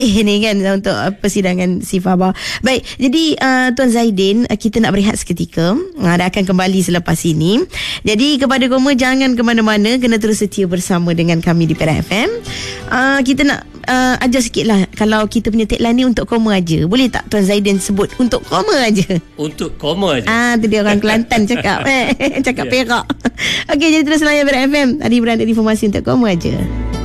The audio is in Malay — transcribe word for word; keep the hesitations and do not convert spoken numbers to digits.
Eh ni kan untuk uh, persidangan si Faba. Baik, jadi uh, Tuan Zaidin, uh, kita nak berehat seketika. Uh, dah akan kembali selepas ini. Jadi kepada kamu jangan ke mana-mana, kena terus setia bersama dengan kami di Perak F M. Uh, kita nak uh, ajar sikit lah, kalau kita punya tagline ni untuk koma aja. Boleh tak Tuan Zaidin sebut untuk koma aja? Untuk koma aja. Ah, tu dia orang Kelantan cakap. eh, cakap yeah. Perak. Okey, jadi terus layan Perak F M. Tadi beranda informasi untuk koma aja.